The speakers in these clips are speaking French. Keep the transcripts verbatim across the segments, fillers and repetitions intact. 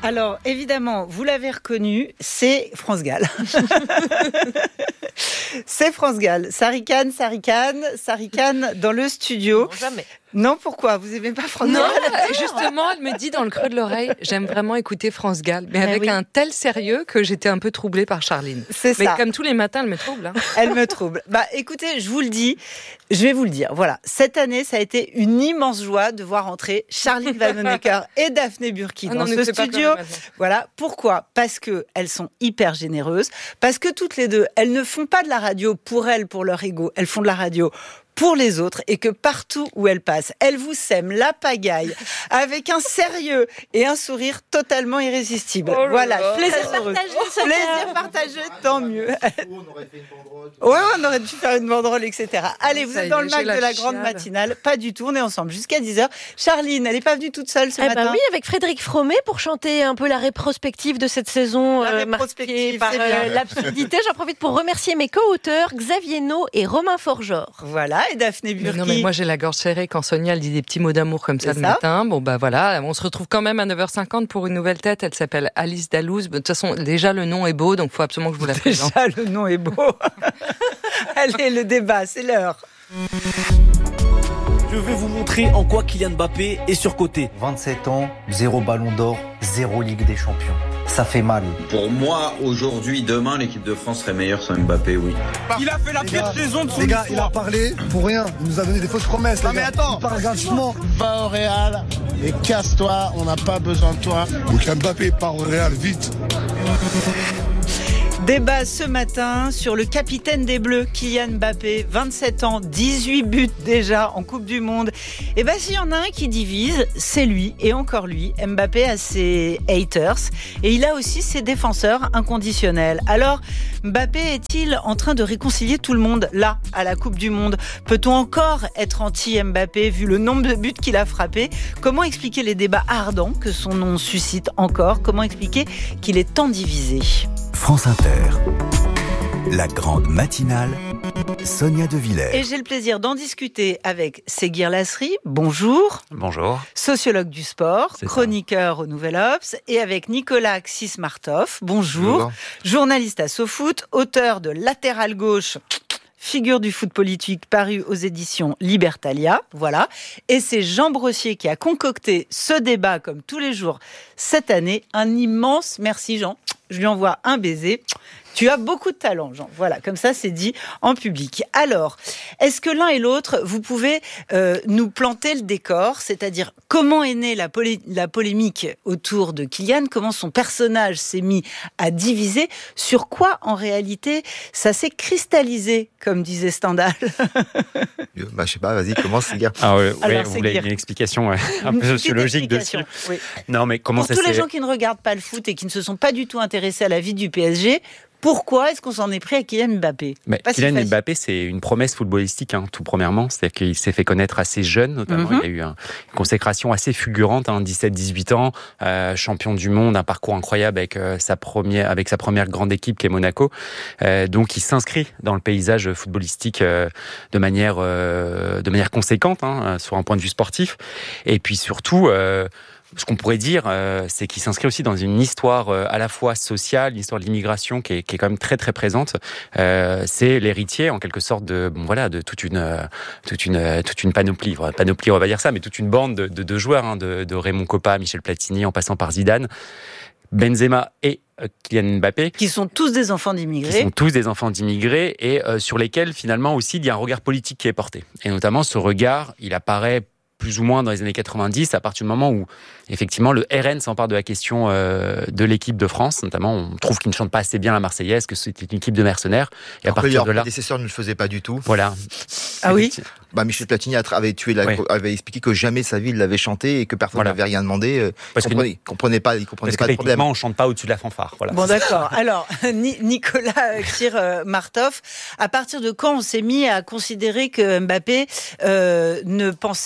Alors, évidemment, vous l'avez reconnu, c'est France Gall. C'est France Gall. Ça ricane, ça ricane, ça ricane dans le studio. Non, jamais. Non, pourquoi ? Vous aimez pas France Non, Gall ? justement, elle me dit dans le creux de l'oreille, j'aime vraiment écouter France Gall, mais avec oui. un tel sérieux que j'étais un peu troublée par Charline. C'est mais ça. comme tous les matins, elle me trouble. Hein. Elle me trouble. Bah, écoutez, je vous le dis, je vais vous le dire. Voilà, cette année, ça a été une immense joie de voir entrer Charline Vanhoenacker et Daphné Burki Ah dans non, ce studio. Voilà, pourquoi ? Parce que elles sont hyper généreuses, parce que toutes les deux, elles ne font pas de la radio pour elles, pour leur ego, elles font de la radio pour les autres, et que partout où elles passent, elles vous sèment la pagaille avec un sérieux et un sourire totalement irrésistible. Oh là voilà, là. plaisir partagé, plaisir partagé, tant mieux. Ouais, on aurait dû faire une banderole, et cetera. Allez, vous Ça êtes y dans est, le j'ai Mac la de la grande chiale. matinale. Pas du tout, on est ensemble jusqu'à dix heures. Charline, elle n'est pas venue toute seule ce Eh matin. ben oui, avec Frédéric Fromet pour chanter un peu la rétrospective de cette saison La euh, rétrospective, marquée par c'est bien. euh, l'absurdité. J'en profite pour remercier mes co-auteurs Xavier No et Romain Forgeor. Voilà, et Daphné Mais Burki. non, mais moi j'ai la gorge serrée quand Sonia elle dit des petits mots d'amour comme ça C'est le ça. matin. Bon bah voilà, on se retrouve quand même à neuf heures cinquante pour une nouvelle tête. Elle s'appelle Alice Dalouse. De toute façon, déjà le nom est beau, donc il faut absolument que je vous la présente. Déjà, le nom est beau. Allez, le débat, c'est l'heure. Je vais vous montrer en quoi Kylian Mbappé est surcoté. vingt-sept ans, zéro ballon d'or, zéro Ligue des Champions. Ça fait mal. Pour moi, aujourd'hui, demain, l'équipe de France serait meilleure sans Mbappé, oui. Il a fait la pire saison de son Les gars, il a histoire. parlé pour rien. Il nous a donné des fausses promesses. Non les mais gars. attends. Il parle gratuitement. Va au Real et casse-toi, on n'a pas besoin de toi. Donc Mbappé part au Real vite. Débat ce matin sur le capitaine des Bleus, Kylian Mbappé, vingt-sept ans, dix-huit buts déjà en Coupe du Monde. Et bien, s'il y en a un qui divise, c'est lui, et encore lui. Mbappé a ses haters, et il a aussi ses défenseurs inconditionnels. Alors, Mbappé est-il en train de réconcilier tout le monde, là, à la Coupe du Monde ? Peut-on encore être anti-Mbappé, vu le nombre de buts qu'il a frappés ? Comment expliquer les débats ardents que son nom suscite encore ? Comment expliquer qu'il est tant divisé ? France Inter, la grande matinale, Sonia De Villers. Et j'ai le plaisir d'en discuter avec Séguir Lasri, bonjour. Bonjour. Sociologue du sport, C'est chroniqueur au Nouvel Obs, et avec Nicolas Xismartov, bonjour. Bonjour. Journaliste à SoFoot, auteur de Latéral gauche, figure du foot politique, paru aux éditions Libertalia, voilà. Et c'est Jean Brossier qui a concocté ce débat, comme tous les jours, cette année. Un immense merci, Jean. Je lui envoie un baiser. Tu as beaucoup de talent, Jean. Voilà, comme ça, c'est dit en public. Alors, est-ce que l'un et l'autre, vous pouvez euh, nous planter le décor ? C'est-à-dire, comment est née la, polé- la polémique autour de Kylian ? Comment son personnage s'est mis à diviser ? Sur quoi, en réalité, ça s'est cristallisé, comme disait Stendhal ? Bah, je sais pas, vas-y, commence, les gars. Ah, ouais, Alors, ouais, vous c'est voulez dire. une explication ouais, un Une peu petite sociologique explication, dessus oui. Non, mais comment Pour ça tous s'est... les gens qui ne regardent pas le foot et qui ne se sont pas du tout intéressés à la vie du P S G, pourquoi est-ce qu'on s'en est pris à Kylian Mbappé ? Mais Pas si Kylian facile. Mbappé, c'est une promesse footballistique, hein, tout premièrement. C'est-à-dire qu'il s'est fait connaître assez jeune, notamment. Mhm. Il a eu un- une consécration assez fulgurante, hein, dix-sept dix-huit ans, euh, champion du monde, un parcours incroyable avec, euh, sa, première, avec sa première grande équipe qui est Monaco. Euh, donc, il s'inscrit dans le paysage footballistique euh, de, manière, euh, de manière conséquente, hein, sur un point de vue sportif. Et puis surtout... Euh, Ce qu'on pourrait dire, euh, c'est qu'il s'inscrit aussi dans une histoire euh, à la fois sociale, une histoire de l'immigration qui est, qui est quand même très très présente. Euh, c'est l'héritier en quelque sorte de bon voilà de toute une euh, toute une euh, toute une panoplie, enfin, panoplie on va dire ça, mais toute une bande de, de, de joueurs, hein, de, de Raymond Kopa, Michel Platini, en passant par Zidane, Benzema et euh, Kylian Mbappé. Qui sont tous des enfants Qui d'immigrés. sont tous des enfants d'immigrés et euh, sur lesquels finalement aussi il y a un regard politique qui est porté. Et notamment ce regard, il apparaît plus ou moins dans les années quatre-vingt-dix, à partir du moment où, effectivement, le R N s'empare de la question euh, de l'équipe de France. Notamment, on trouve qu'ils ne chantent pas assez bien la Marseillaise, que c'était une équipe de mercenaires. Et à Après, partir leur de là... prédécesseur ne le faisait pas du tout. Voilà. Ah oui ? Bah, Michel Platini a tra- avait tué, la, Ouais. avait expliqué que jamais sa vie il l'avait chanté et que personne Voilà. n'avait rien demandé. euh, Parce il que- comprenait, il comprenait pas, il comprenait Parce que pas de problème. techniquement, on chante pas au-dessus de la fanfare. Voilà. Bon, d'accord. Alors, Ni- Nicolas Xir-Martov, à partir de quand on s'est mis à considérer que Mbappé euh, ne pensait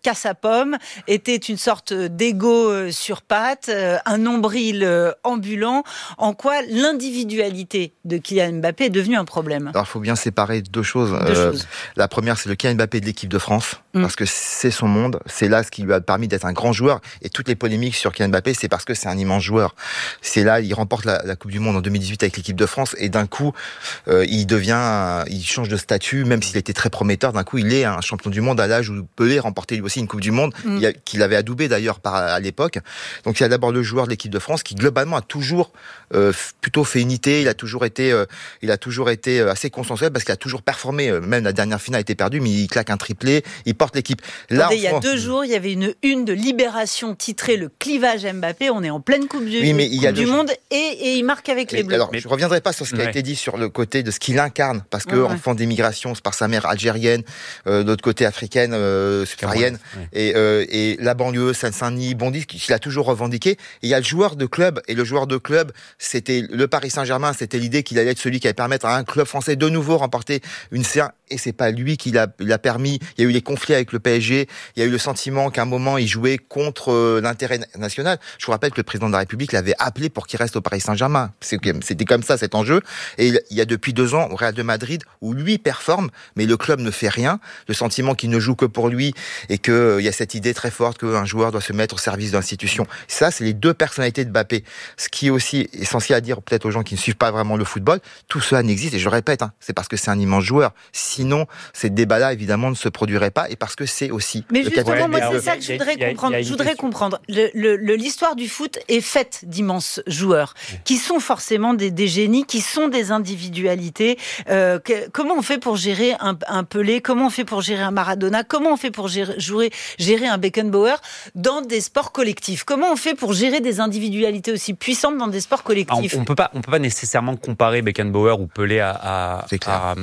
casse à pomme, était une sorte d'ego sur pattes, un nombril ambulant. En quoi l'individualité de Kylian Mbappé est devenue un problème? Alors, il faut bien séparer deux choses. Deux euh, choses. La première, c'est le Kylian Mbappé de l'équipe de France, mm. parce que c'est son monde. C'est là ce qui lui a permis d'être un grand joueur. Et toutes les polémiques sur Kylian Mbappé, c'est parce que c'est un immense joueur. C'est là, il remporte la, la Coupe du Monde en deux mille dix-huit avec l'équipe de France, et d'un coup, euh, il devient, il change de statut, même s'il était très prometteur. D'un coup, il est un champion du monde à l'âge où Pelé remportait lui aussi une Coupe du Monde, mm. il a, qu'il avait adoubé d'ailleurs par, à l'époque. Donc, il y a d'abord le joueur de l'équipe de France qui globalement a toujours euh, plutôt fait unité. Il a toujours été, euh, il a toujours été assez consensuel parce qu'il a toujours performé. Même la dernière finale a été perdue, mais il claque un triplé, il porte l'équipe. Là, Attendez, il y a fond... deux jours, il y avait une une de Libération titrée Le clivage Mbappé. On est en pleine Coupe du, oui, mais il y a coupe du le... Monde et, et il marque avec et, les Bleus. Alors, mais... je ne reviendrai pas sur ce qui a ouais. été dit sur le côté de ce qu'il incarne, parce que ouais, ouais. enfant d'émigration, c'est par sa mère algérienne, euh, de l'autre côté africaine, euh, subsaharienne, ouais. et, euh, et la banlieue, Seine-Saint-Denis, Bondy, qu'il a toujours revendiqué. Et il y a le joueur de club, et le joueur de club, c'était le Paris Saint-Germain, c'était l'idée qu'il allait être celui qui allait permettre à un club français de nouveau remporter une C un, et c'est pas lui qui l'a, l'a permis. Il y a eu les conflits avec le P S G, il y a eu le sentiment qu'à un moment, il jouait contre euh, l'intérêt national. Je vous rappelle que le président de la République l'avait appelé pour qu'il reste au Paris Saint-Germain. C'est, c'était comme ça, cet enjeu. Et il y a depuis deux ans au Real de Madrid, où lui performe, mais le club ne fait rien. Le sentiment qu'il ne joue que pour lui, et qu'il euh, y a cette idée très forte qu'un joueur doit se mettre au service de l'institution. Ça, c'est les deux personnalités de Mbappé. Ce qui est aussi essentiel à dire peut-être aux gens qui ne suivent pas vraiment le football, tout cela n'existe, et je répète, hein, c'est parce que c'est un immense joueur. Sinon, ces débats-là, évidemment, ne se produiraient pas, et parce que c'est aussi... Mais justement, ouais, moi, mais c'est alors, ça que je voudrais y a, comprendre. y a Je voudrais comprendre. Le, le, le, l'histoire du foot est faite d'immenses joueurs, qui sont forcément des, des génies, qui sont des individualités. Euh, que, comment on fait pour gérer un, un Pelé? Comment on fait pour gérer un Maradona? Comment on fait pour gérer, jouer, gérer un Beckenbauer dans des sports collectifs? Comment on fait pour gérer des individualités aussi puissantes dans des sports collectifs? Ah, on, on peut pas, on peut pas nécessairement comparer Beckenbauer ou Pelé à, à, à,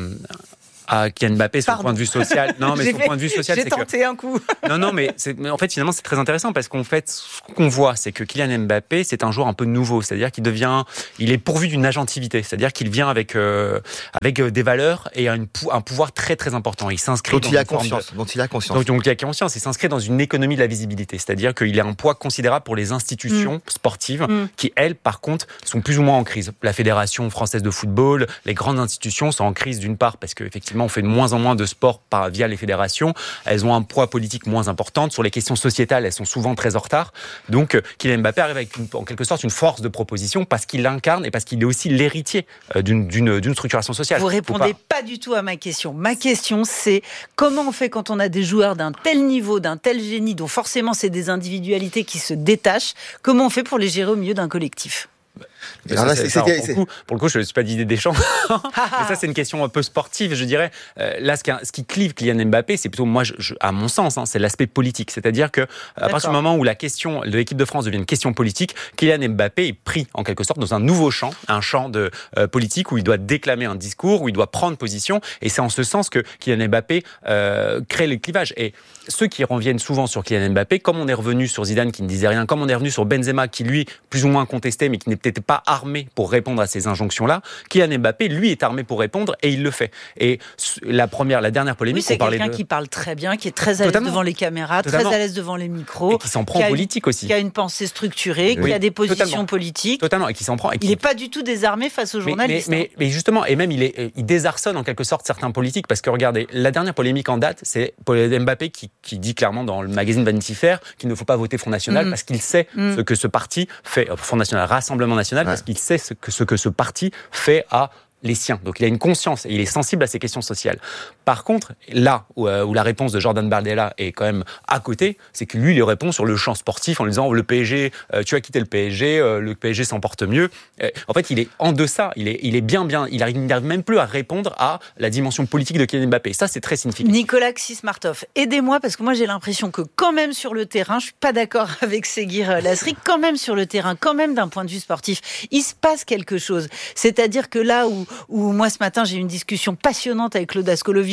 à Kylian Mbappé sur le point de vue social. Non, mais sur le point de vue social, j'ai c'est tenté que... un coup. Non, non, mais, c'est, mais en fait, finalement, c'est très intéressant parce qu'en fait, ce qu'on voit, c'est que Kylian Mbappé, c'est un joueur un peu nouveau. C'est-à-dire qu'il devient, il est pourvu d'une agentivité. C'est-à-dire qu'il vient avec, euh, avec des valeurs et un, un pouvoir très, très important. Il s'inscrit dont dans il a une forme conscience, de... dont il a conscience. Donc, donc, il a conscience. Il s'inscrit dans une économie de la visibilité. C'est-à-dire qu'il a un poids considérable pour les institutions mmh. sportives mmh. qui, elles, par contre, sont plus ou moins en crise. La Fédération française de football, les grandes institutions sont en crise d'une part parce qu'effectivement, on fait de moins en moins de sport par, via les fédérations. Elles ont un poids politique moins important. Sur les questions sociétales, elles sont souvent très en retard. Donc, Kylian Mbappé arrive avec, une, en quelque sorte, une force de proposition parce qu'il l'incarne et parce qu'il est aussi l'héritier d'une, d'une, d'une structuration sociale. Vous répondez pas... pas du tout à ma question. Ma question, c'est comment on fait quand on a des joueurs d'un tel niveau, d'un tel génie, dont forcément c'est des individualités qui se détachent, comment on fait pour les gérer au milieu d'un collectif? Mais ça, là, c'est, c'est, ça, pour, le coup, pour le coup, je ne suis pas d'idée des champs. Mais ça, c'est une question un peu sportive, je dirais. Euh, là, ce qui, ce qui clive Kylian Mbappé, c'est plutôt, moi, je, je, à mon sens, hein, c'est l'aspect politique. C'est-à-dire que à partir du moment où la question de l'équipe de France devient une question politique, Kylian Mbappé est pris, en quelque sorte, dans un nouveau champ, un champ de euh, politique où il doit déclamer un discours, où il doit prendre position. Et c'est en ce sens que Kylian Mbappé euh, crée les clivages. Et ceux qui reviennent souvent sur Kylian Mbappé, comme on est revenu sur Zidane qui ne disait rien, comme on est revenu sur Benzema qui, lui, plus ou moins contesté, mais qui n'est peut-être pas armé pour répondre à ces injonctions-là, Kylian Mbappé, lui, est armé pour répondre et il le fait. Et la première, la dernière polémique, oui, c'est on parlait quelqu'un de... qui parle très bien, qui est très à l'aise Totalement. devant les caméras, Totalement. très à l'aise devant les micros. Et qui s'en prend en politique une, aussi. Qui a une pensée structurée, oui. qui a des positions Totalement. politiques. Totalement, et qui s'en prend. Et qui... Il n'est pas du tout désarmé face aux mais, journalistes. Mais, mais, mais justement, et même il, est, il désarçonne en quelque sorte certains politiques, parce que regardez, la dernière polémique en date, c'est Mbappé qui, qui dit clairement dans le magazine Vanity Fair qu'il ne faut pas voter Front National mmh. parce qu'il sait mmh. ce que ce parti fait, Front National, Rassemblement National, ouais. parce qu'il sait ce que, ce que ce parti fait à les siens. Donc il a une conscience et il est sensible à ces questions sociales. Par contre, là où, euh, où la réponse de Jordan Bardella est quand même à côté, c'est que lui, il répond sur le champ sportif en lui disant oh, le P S G, euh, tu as quitté le P S G, euh, le P S G s'en porte mieux. Euh, en fait, il est en deçà, il est, il est bien, bien, il n'arrive même plus à répondre à la dimension politique de Kylian Mbappé. Ça, c'est très significatif. Nicolas Xismartov, aidez-moi parce que moi, j'ai l'impression que quand même sur le terrain, je suis pas d'accord avec Seguir Lasri, quand même sur le terrain, quand même d'un point de vue sportif, il se passe quelque chose. C'est-à-dire que là où, où moi, ce matin, j'ai eu une discussion passionnante avec Claude Ascolovic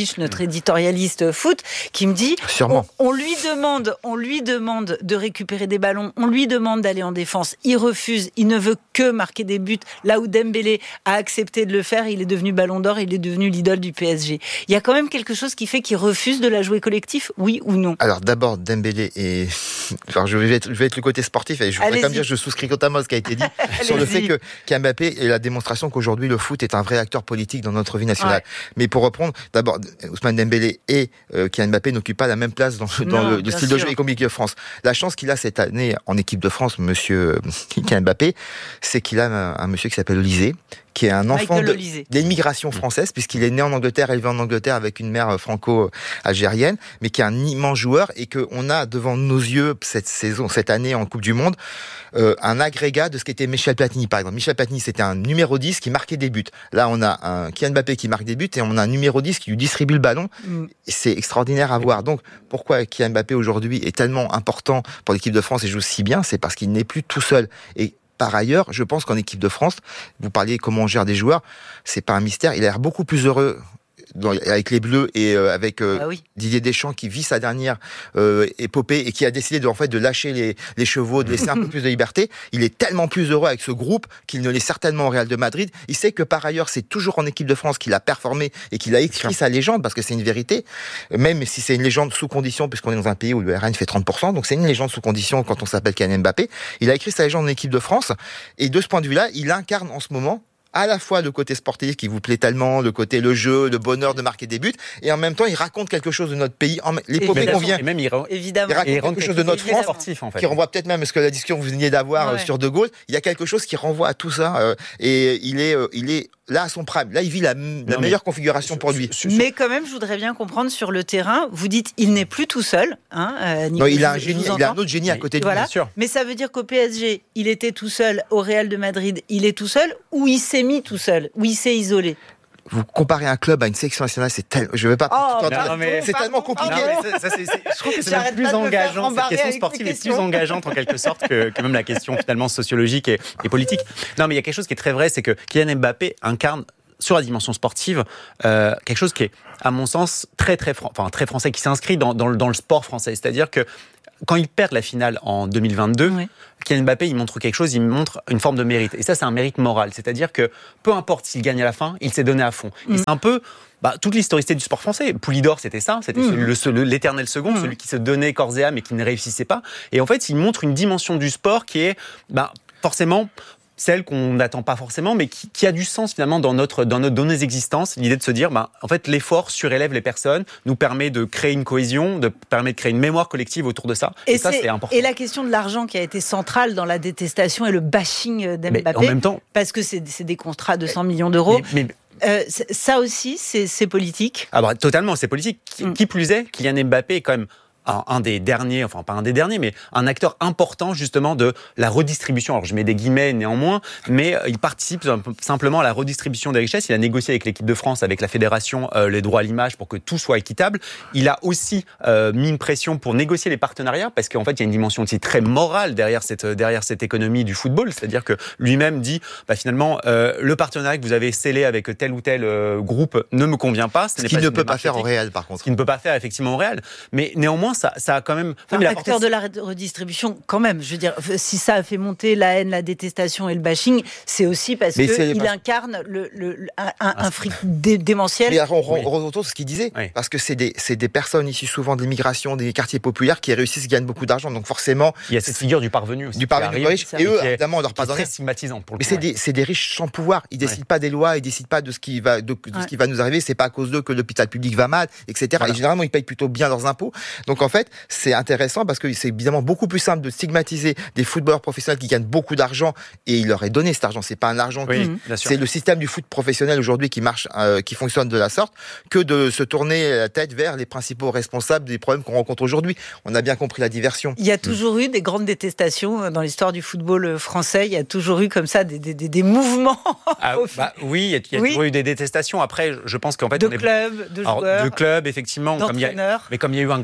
Coluche, notre éditorialiste foot, qui me dit Sûrement. on, on lui demande, on lui demande de récupérer des ballons, on lui demande d'aller en défense, il refuse, il ne veut que marquer des buts. Là où Dembélé a accepté de le faire, il est devenu Ballon d'Or, il est devenu l'idole du P S G. Il y a quand même quelque chose qui fait qu'il refuse de la jouer collectif, oui ou non? Alors d'abord, Dembélé et enfin, je vais être, je vais être le côté sportif et je voudrais quand même dire je souscris totalement à ce qui a été dit sur le fait que qu'Mbappé est la démonstration qu'aujourd'hui le foot est un vrai acteur politique dans notre vie nationale. Ouais. Mais pour reprendre, d'abord Ousmane Dembélé et euh, Kylian Mbappé n'occupent pas la même place dans, dans non, le, le style sûr. de jeu économique de France. La chance qu'il a cette année en équipe de France, monsieur Kylian Mbappé, c'est qu'il a un, un monsieur qui s'appelle Olysée, qui est un enfant de, d'immigration française, puisqu'il est né en Angleterre, élevé en Angleterre avec une mère franco-algérienne, mais qui est un immense joueur et qu'on a devant nos yeux cette saison, cette année en Coupe du Monde, euh, un agrégat de ce qu'était Michel Platini, par exemple. Michel Platini, c'était un numéro dix qui marquait des buts. Là, on a un Kylian Mbappé qui marque des buts et on a un numéro dix qui lui distribue le ballon. Mm. Et c'est extraordinaire à voir. Donc, pourquoi Kylian Mbappé aujourd'hui est tellement important pour l'équipe de France et joue si bien? C'est parce qu'il n'est plus tout seul. Et par ailleurs, je pense qu'en équipe de France, vous parliez comment on gère des joueurs, c'est pas un mystère. Il a l'air beaucoup plus heureux dans, avec les Bleus et euh, avec euh, ah oui. Didier Deschamps qui vit sa dernière euh, épopée et qui a décidé de, en fait, de lâcher les, les chevaux, de laisser un peu plus de liberté. Il est tellement plus heureux avec ce groupe qu'il ne l'est certainement au Real de Madrid. Il sait que par ailleurs, c'est toujours en équipe de France qu'il a performé et qu'il a écrit sa légende, parce que c'est une vérité, même si c'est une légende sous condition, puisqu'on est dans un pays où le R N fait trente pour cent, donc c'est une légende sous condition quand on s'appelle Kylian Mbappé. Il a écrit sa légende en équipe de France et de ce point de vue-là, il incarne en ce moment à la fois le côté sportif qui vous plaît tellement, le côté le jeu, le bonheur de marquer des buts, et en même temps il raconte quelque chose de notre pays, l'épopée qu'on vient. Et même il, évidemment. il raconte et quelque chose de notre France, sportif, en fait. Qui renvoie peut-être même à ce que la discussion que vous veniez d'avoir ouais. sur De Gaulle. Il y a quelque chose qui renvoie à tout ça, euh, et il est, euh, il est là à son prime. Là, il vit la, la non, meilleure configuration pour lui. Mais quand même, je voudrais bien comprendre sur le terrain. Vous dites, il n'est plus tout seul. Hein, euh, non, il a un génie, il a un autre génie à côté de voilà. lui, bien sûr. Mais ça veut dire qu'au P S G, il était tout seul. Au Real de Madrid, il est tout seul, ou il s'est mis tout seul, ou il s'est isolé. Vous comparez un club à une sélection nationale, c'est tellement, je vais pas, oh, non, pardon, mais c'est tellement compliqué. Non, ça, ça, c'est, c'est, je trouve que c'est même plus engageant. Cette question sportive est plus engageante en quelque sorte que, que même la question finalement sociologique et, et politique. Non, mais il y a quelque chose qui est très vrai, c'est que Kylian Mbappé incarne sur la dimension sportive euh, quelque chose qui est, à mon sens, très très, fran- enfin, très français, qui s'inscrit dans, dans, le, dans le sport français. C'est-à-dire que quand ils perdent la finale en deux mille vingt-deux, oui. Kylian Mbappé, il montre quelque chose, il montre une forme de mérite. Et ça, c'est un mérite moral. C'est-à-dire que peu importe s'il gagne à la fin, il s'est donné à fond. Mm. Et c'est un peu bah, toute l'historicité du sport français. Poulidor, c'était ça. C'était mm. celui, le, l'éternel second, mm. celui qui se donnait corps et âme et qui ne réussissait pas. Et en fait, il montre une dimension du sport qui est bah, forcément celle qu'on n'attend pas forcément, mais qui, qui a du sens finalement dans notre, dans notre, dans nos existences. L'idée de se dire, bah, en fait, l'effort surélève les personnes, nous permet de créer une cohésion, de permet de créer une mémoire collective autour de ça. Et, et ça, c'est important. Et la question de l'argent qui a été centrale dans la détestation et le bashing d'Mbappé, en même temps, parce que c'est, c'est des contrats de cent millions d'euros. Mais, mais, Euh, ça aussi, c'est, c'est politique. Ah bah, totalement, c'est politique. Qui, mm. qui plus est, Kylian Mbappé est quand même un, un des derniers, enfin pas un des derniers, mais un acteur important justement de la redistribution. Alors je mets des guillemets néanmoins, mais il participe simplement à la redistribution des richesses. Il a négocié avec l'équipe de France, avec la fédération, euh, les droits à l'image pour que tout soit équitable. Il a aussi euh, mis une pression pour négocier les partenariats, parce qu'en fait il y a une dimension aussi très morale derrière cette, derrière cette économie du football. C'est-à-dire que lui-même dit, bah, finalement, euh, le partenariat que vous avez scellé avec tel ou tel euh, groupe ne me convient pas. Ce, ce qu'il ne peut pas faire au Real, par contre. Ce qu'il ne peut pas faire effectivement au Real. Mais néanmoins, ça, ça a quand même... Enfin, acteur de la redistribution, quand même. Je veux dire, si ça a fait monter la haine, la détestation et le bashing, c'est aussi parce qu'il incarne le, le, le, un, un fric dé- démentiel. Mais on oui. retourne sur ce qu'il disait, oui. parce que c'est des, c'est des personnes issues souvent de l'immigration, des quartiers populaires qui réussissent, qui gagnent beaucoup d'argent. Donc forcément... Il y a cette figure du parvenu aussi. Du parvenu riche. Et eux, évidemment, on leur passe très stigmatisant pour le Mais c'est des, c'est des riches sans pouvoir. Ils décident ouais. pas des lois, ils décident pas de ce qui va, de, de ouais. ce qui va nous arriver. C'est pas à cause d'eux que l'hôpital public va mal, et cetera. Voilà. Et généralement, ils payent plutôt bien leurs impôts. Donc en fait, c'est intéressant parce que c'est évidemment beaucoup plus simple de stigmatiser des footballeurs professionnels qui gagnent beaucoup d'argent et il leur est donné cet argent. C'est pas un argent oui, qui, c'est le système du foot professionnel aujourd'hui qui marche, euh, qui fonctionne de la sorte, que de se tourner la tête vers les principaux responsables des problèmes qu'on rencontre aujourd'hui. On a bien compris la diversion. Il y a toujours mmh. eu des grandes détestations dans l'histoire du football français. Il y a toujours eu comme ça des, des, des, des mouvements. Ah, bah, oui, il y a, il y a oui. toujours eu des détestations. Après, je pense qu'en fait, de on est clubs, de alors, joueurs, de clubs, effectivement, comme il y a, mais comme il y a eu un grand amour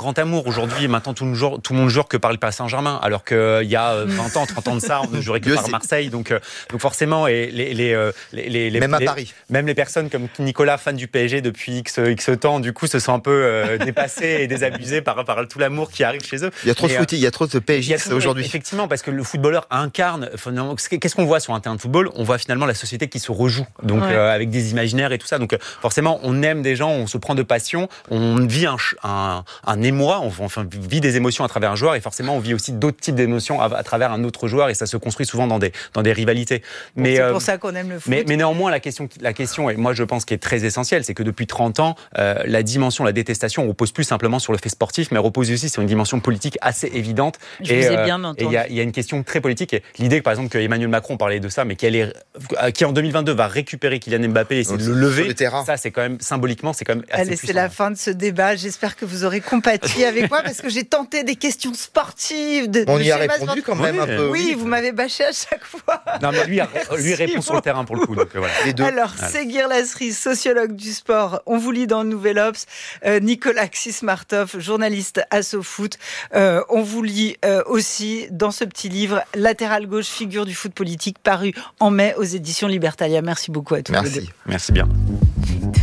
jour. Aujourd'hui, maintenant, tout le, jour, tout le monde joue que par le Paris Saint-Germain, alors qu'il y a vingt ans, trente ans de ça, on ne jouerait que par Marseille. Donc, euh, donc forcément, et les, les, les, les, les, même à les, Paris. Même les personnes comme Nicolas, fan du P S G depuis X, X temps, du coup, se sont un peu euh, dépassées et désabusées par, par tout l'amour qui arrive chez eux. Il y a trop et, de foot, il y a trop de P S G aujourd'hui. Effectivement, parce que le footballeur incarne. Qu'est-ce qu'on voit sur un terrain de football ? On voit finalement la société qui se rejoue, donc ouais. euh, avec des imaginaires et tout ça. Donc forcément, on aime des gens, on se prend de passion, on vit un, un, un émoi, on enfin, vit des émotions à travers un joueur, et forcément, on vit aussi d'autres types d'émotions à, à travers un autre joueur, et ça se construit souvent dans des, dans des rivalités. Mais, c'est euh, pour ça qu'on aime le foot. Mais, mais néanmoins, la question, la question, et moi je pense qui est très essentielle, c'est que depuis trente ans, euh, la dimension, la détestation, repose plus simplement sur le fait sportif, mais repose aussi sur une dimension politique assez évidente. Je et, vous ai euh, bien entendu. Et il y, y a une question très politique. Et l'idée, par exemple, que Emmanuel Macron parlait de ça, mais qui, allait, qui en deux mille vingt-deux va récupérer Kylian Mbappé et essayer de le lever. Le ça, c'est quand même symboliquement, c'est quand même assez Allez, puissant. C'est la fin de ce débat. J'espère que vous aurez compati avec moi parce que j'ai tenté des questions sportives. De, On de y a répondu quand même oui, un peu. Oui, oui, vous m'avez bâché à chaque fois. Non, mais lui, lui répond sur le terrain pour le coup. Donc, voilà. Les deux. Alors, voilà. Séguir Lasry, sociologue du sport. On vous lit dans le Nouvel Obs. Euh, Nicolas Xismartov, journaliste à SoFoot. Euh, on vous lit euh, aussi dans ce petit livre Latéral gauche, figure du foot politique, paru en mai aux éditions Libertalia. Merci beaucoup à tous. Merci. Les deux. Merci bien.